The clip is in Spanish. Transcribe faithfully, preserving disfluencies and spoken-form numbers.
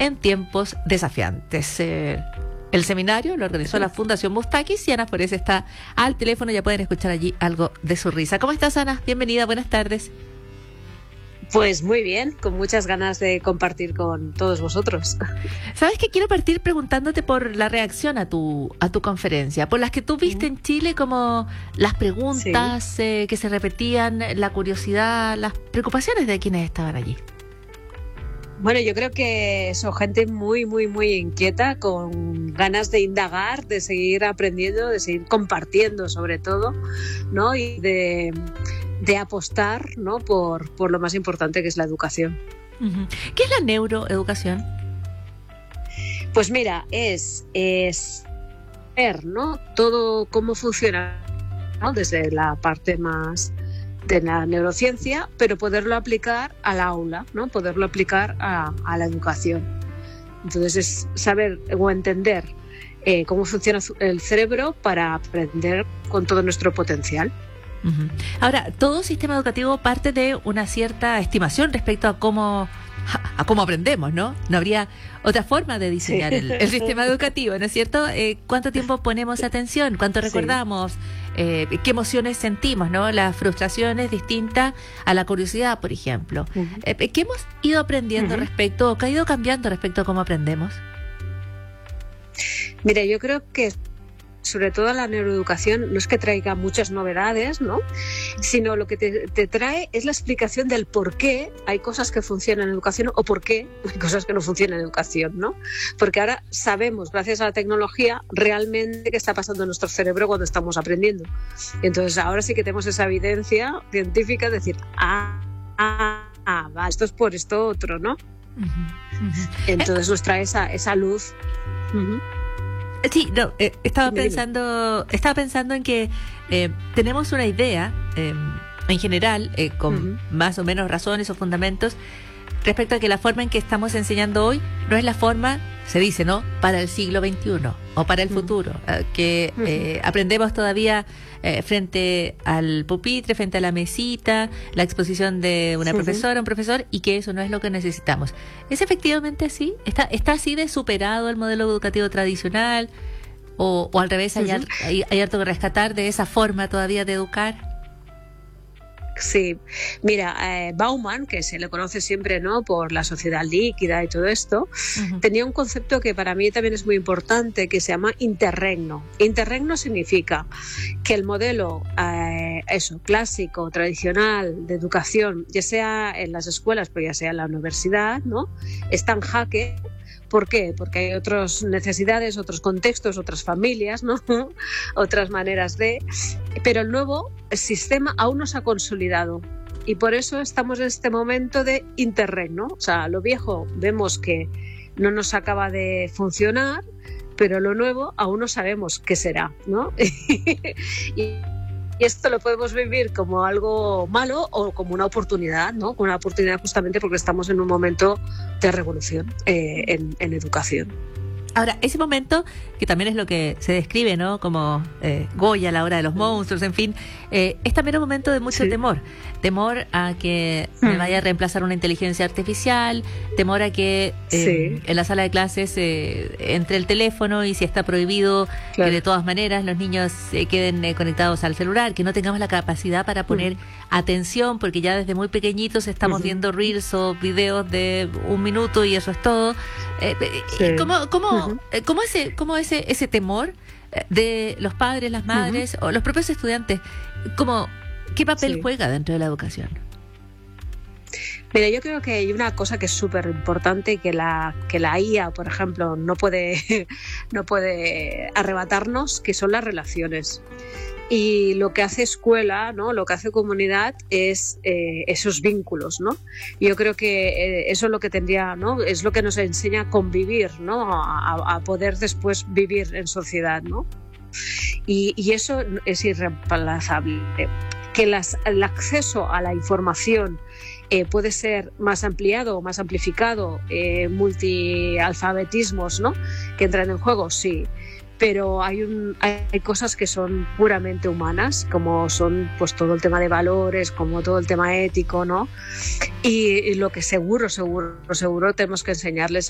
en tiempos desafiantes. Eh, el seminario lo organizó la Fundación Mustakis y Ana Forés está al teléfono, ya pueden escuchar allí algo de su risa. ¿Cómo estás, Ana? Bienvenida, buenas tardes. Pues muy bien, con muchas ganas de compartir con todos vosotros. ¿Sabes que quiero partir preguntándote por la reacción a tu a tu conferencia? Por las que tú viste en Chile, como las preguntas sí. eh, que se repetían, la curiosidad, las preocupaciones de quienes estaban allí. Bueno, yo creo que son gente muy, muy, muy inquieta, con ganas de indagar, de seguir aprendiendo, de seguir compartiendo sobre todo, ¿no? Y de... de apostar, ¿no? por, por lo más importante que es la educación. Uh-huh. ¿Qué es la neuroeducación? Pues mira, es, es ver, ¿no? todo cómo funciona, ¿no? Desde la parte más de la neurociencia, pero poderlo aplicar al aula, ¿no? Poderlo aplicar a, a la educación. Entonces es saber o entender eh, cómo funciona el cerebro para aprender con todo nuestro potencial. Uh-huh. Ahora, todo sistema educativo parte de una cierta estimación respecto a cómo a, a cómo aprendemos, ¿no? No habría otra forma de diseñar sí. el, el sistema educativo, ¿no es cierto? Eh, ¿Cuánto tiempo ponemos atención? ¿Cuánto recordamos? Sí. Eh, ¿Qué emociones sentimos, no? La frustración es distinta a la curiosidad, por ejemplo. Uh-huh. Eh, ¿Qué hemos ido aprendiendo uh-huh. respecto, o qué ha ido cambiando respecto a cómo aprendemos? Mira, yo creo que sobre todo la neuroeducación no es que traiga muchas novedades, ¿no? Sino lo que te, te trae es la explicación del por qué hay cosas que funcionan en educación o por qué hay cosas que no funcionan en educación, ¿no? Porque ahora sabemos, gracias a la tecnología, realmente qué está pasando en nuestro cerebro cuando estamos aprendiendo. Entonces ahora sí que tenemos esa evidencia científica de decir, ah, ah, ah va, esto es por esto otro, ¿no? Uh-huh, uh-huh. Entonces nos trae esa, esa luz. Uh-huh. Sí, no, eh, estaba pensando, estaba pensando en que eh, tenemos una idea, eh, en general, eh, con uh-huh. más o menos razones o fundamentos, respecto a que la forma en que estamos enseñando hoy no es la forma, se dice, ¿no?, para el siglo veintiuno o para el uh-huh. futuro, eh, que eh, aprendemos todavía eh, frente al pupitre, frente a la mesita, la exposición de una uh-huh. profesora, un profesor, y que eso no es lo que necesitamos. ¿Es efectivamente así? ¿Está, está así de superado el modelo educativo tradicional? ¿O, o al revés, hay, uh-huh. hay, hay harto que rescatar de esa forma todavía de educar? Sí, mira, eh, Bauman, que se le conoce siempre, ¿no?, por la sociedad líquida y todo esto, uh-huh. tenía un concepto que para mí también es muy importante, que se llama interregno. Interregno significa que el modelo eh, eso, clásico, tradicional de educación, ya sea en las escuelas, pero ya sea en la universidad, ¿no?, está en jaque. ¿Por qué? Porque hay otras necesidades, otros contextos, otras familias, ¿no? Otras maneras de... Pero el nuevo sistema aún no se ha consolidado y por eso estamos en este momento de interregno. O sea, lo viejo vemos que no nos acaba de funcionar, pero lo nuevo aún no sabemos qué será, ¿no? y Y esto lo podemos vivir como algo malo o como una oportunidad, ¿no? Como una oportunidad justamente porque estamos en un momento de revolución eh, en, en educación. Ahora, ese momento, que también es lo que se describe, ¿no?, como eh, Goya, la hora de los monstruos, en fin, eh, es también un momento de mucho sí. temor. Temor a que mm. me vaya a reemplazar una inteligencia artificial, temor a que eh, sí. en la sala de clases eh, entre el teléfono y si está prohibido, claro. que de todas maneras los niños eh, queden eh, conectados al celular, que no tengamos la capacidad para poner mm. atención, porque ya desde muy pequeñitos estamos mm. viendo reels o videos de un minuto y eso es todo. Eh, sí. ¿Cómo, cómo, uh-huh. cómo, ese, cómo ese, ese temor de los padres, las madres uh-huh. o los propios estudiantes, cómo, qué papel sí. juega dentro de la educación? Mira, yo creo que hay una cosa que es súper importante y que la, que la I A, por ejemplo, no puede, no puede arrebatarnos, que son las relaciones. Y lo que hace escuela, ¿no?, lo que hace comunidad es eh, esos vínculos, ¿no? Yo creo que eh, eso es lo que tendría, ¿no?, es lo que nos enseña a convivir, ¿no?, a, a poder después vivir en sociedad, ¿no? Y, y eso es irreemplazable. Que las, el acceso a la información eh, puede ser más ampliado o más amplificado, eh, multialfabetismos, ¿no?, que entran en juego, sí. Pero hay, un, hay cosas que son puramente humanas, como son pues todo el tema de valores, como todo el tema ético, ¿no? Y, y lo que seguro, seguro, seguro tenemos que enseñarles